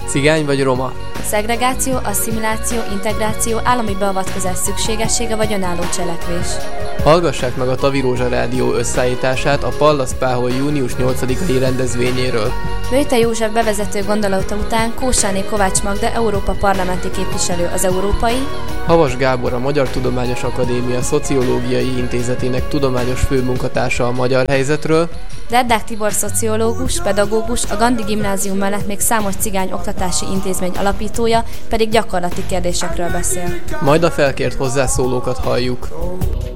Cigány vagy roma? Szegregáció, asszimiláció, integráció, állami beavatkozás szükségessége vagy önálló cselekvés. Hallgassák meg a Tavirózsa Rádió összeállítását a Pallas Páholy június 8-ai rendezvényéről. Böjte József bevezető gondolata után Kósáné Kovács Magda Európa parlamenti képviselő az Európai, Havas Gábor a Magyar Tudományos Akadémia Szociológiai Intézetének tudományos főmunkatársa a magyar helyzetről, Deddák Tibor szociológus, pedagógus, a Gandhi Gimnázium mellett még számos cigány oktatási intézmény alapítója pedig gyakorlati kérdésekről beszél. Majd a felkért hozzászólókat halljuk.